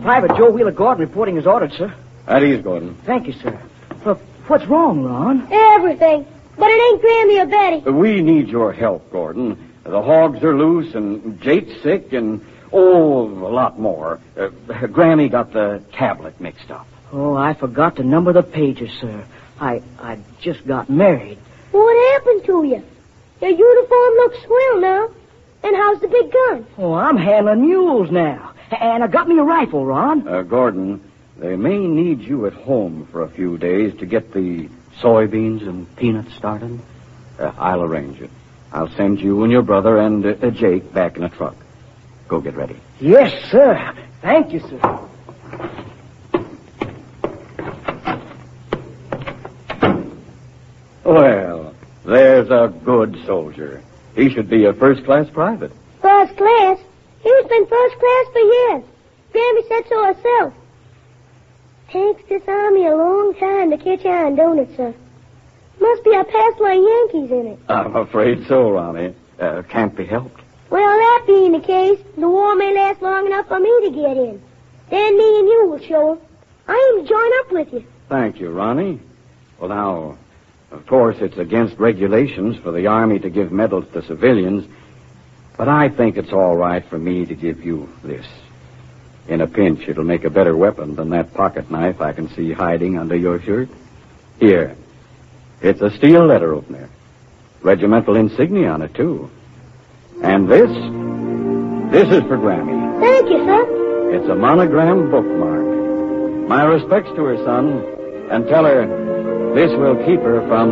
Private Joe Wheeler Gordon reporting as ordered, sir. At ease, Gordon. Thank you, sir. What's wrong, Ron? Everything. But it ain't Grammy or Betty. We need your help, Gordon. The hogs are loose, and Jake's sick, and, a lot more. Grammy got the tablet mixed up. Oh, I forgot to number the pages, sir. I just got married. What happened to you? Your uniform looks swell now. And how's the big gun? Oh, I'm handling mules now. And I got me a rifle, Ron. Gordon, they may need you at home for a few days to get the soybeans and peanuts started. I'll arrange it. I'll send you and your brother and Jake back in a truck. Go get ready. Yes, sir. Thank you, sir. Well, there's a good soldier. He should be a first-class private. First class? He's been first class for years. Grammy said so herself. Takes this army a long time to catch on, don't it, sir? Must be a past my Yankees in it. I'm afraid so, Ronnie. Can't be helped. Well, that being the case, the war may last long enough for me to get in. Then me and you will show 'em. I aim to join up with you. Thank you, Ronnie. Well, now, of course, it's against regulations for the Army to give medals to civilians, but I think it's all right for me to give you this. In a pinch, it'll make a better weapon than that pocket knife I can see hiding under your shirt. Here. It's a steel letter opener. Regimental insignia on it, too. And this is for Grammy. Thank you, sir. It's a monogram bookmark. My respects to her, son, and tell her this will keep her from